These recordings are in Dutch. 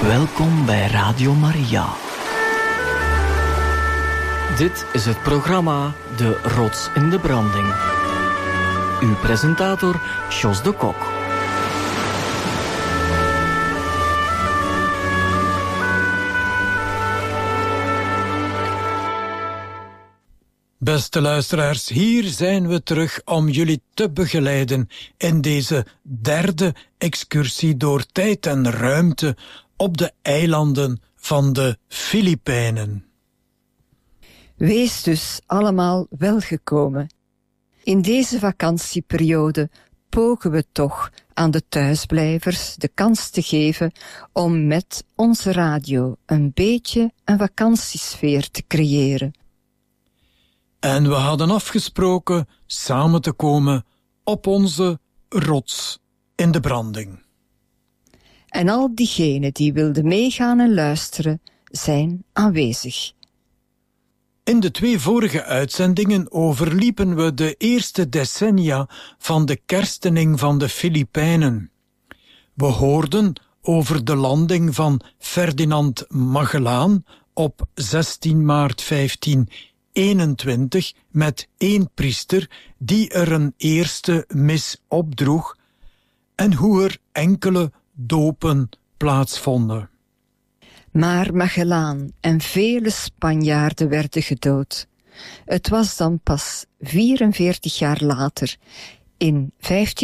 Welkom bij Radio Maria. Dit is het programma De Rots in de Branding. Uw presentator Jos de Kok. Beste luisteraars, hier zijn we terug om jullie te begeleiden in deze derde excursie door tijd en ruimte op de eilanden van de Filipijnen. Wees dus allemaal welgekomen. In deze vakantieperiode pogen we toch aan de thuisblijvers de kans te geven om met onze radio een beetje een vakantiesfeer te creëren. En we hadden afgesproken samen te komen op onze rots in de branding. En al diegenen die wilden meegaan en luisteren, zijn aanwezig. In de 2 vorige uitzendingen overliepen we de eerste decennia van de kerstening van de Filipijnen. We hoorden over de landing van Ferdinand Magellaan op 16 maart 1521 met 1 priester die er een eerste mis opdroeg en hoe er enkele dopen plaatsvonden. Maar Magellaan en vele Spanjaarden werden gedood. Het was dan pas 44 jaar later, in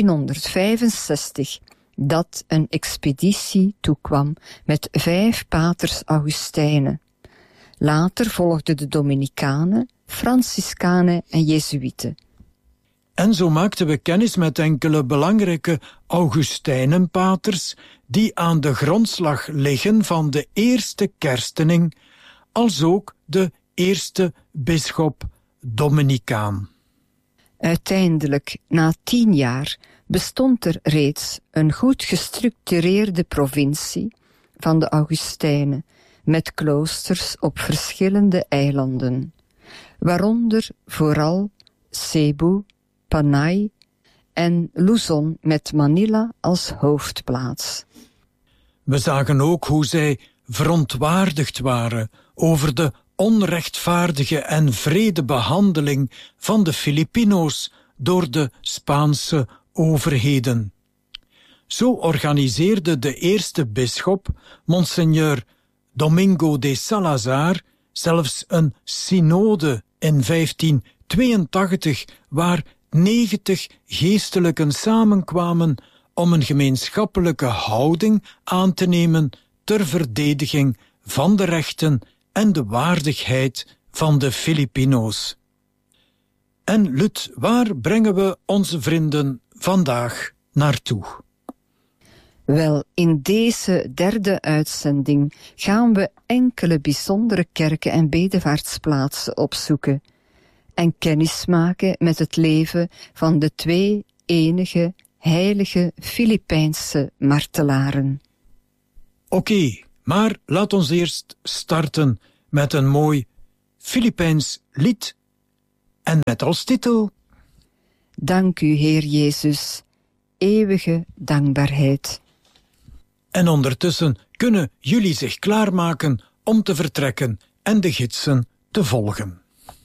1565, dat een expeditie toekwam met 5 paters Augustijnen. Later volgden de Dominicanen, Franciscanen en Jezuïeten. En zo maakten we kennis met enkele belangrijke Augustijnenpaters die aan de grondslag liggen van de eerste kerstening, als ook de eerste bisschop Dominicaan. Uiteindelijk, na 10 jaar, bestond er reeds een goed gestructureerde provincie van de Augustijnen, met kloosters op verschillende eilanden, waaronder vooral Cebu, Panay en Luzon met Manila als hoofdplaats. We zagen ook hoe zij verontwaardigd waren over de onrechtvaardige en wrede behandeling van de Filipino's door de Spaanse overheden. Zo organiseerde de eerste bisschop, Monseigneur Domingo de Salazar, zelfs een synode in 1582, waar 90 geestelijken samenkwamen om een gemeenschappelijke houding aan te nemen ter verdediging van de rechten en de waardigheid van de Filipino's. En Lut, waar brengen we onze vrienden vandaag naartoe? Wel, in deze derde uitzending gaan we enkele bijzondere kerken en bedevaartsplaatsen opzoeken en kennismaken met het leven van de 2 enige heilige Filipijnse martelaren. Oké, maar laat ons eerst starten met een mooi Filipijns lied en met als titel: Dank u, Heer Jezus, eeuwige dankbaarheid. En ondertussen kunnen jullie zich klaarmaken om te vertrekken en de gidsen te volgen.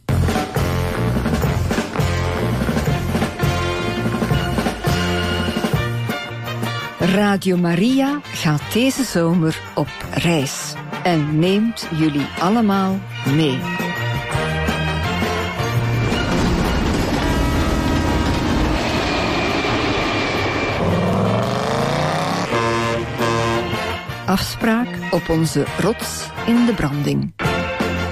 Radio Maria gaat deze zomer op reis en neemt jullie allemaal mee. Afspraak op onze rots in de branding.